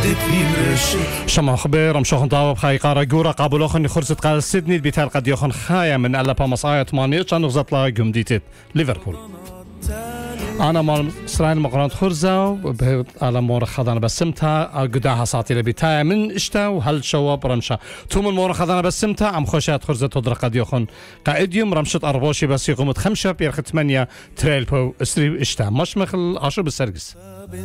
شما خبر مشاخن طاوب خاي قارا جورا قابلوخن خرصة قال سيدني بيتال قد يخن خايا من ألا بامصايا 8 كان نغزط لا جمديتت ليفربول. أنا مال إسرائيل مقرنت خرزة وبهت على مور خدنا بسمتها قداها ساعتي لبيتها من إشتا وهل شواب رمشة توم المور خدنا بسمتها عم خشات خرزة تدرق قد يخن قاعد يوم رمشة أربوشي بس يقومت 5 بيرخ 8 تريل بو إسري إشتا مش مخل 10 بالسرقس.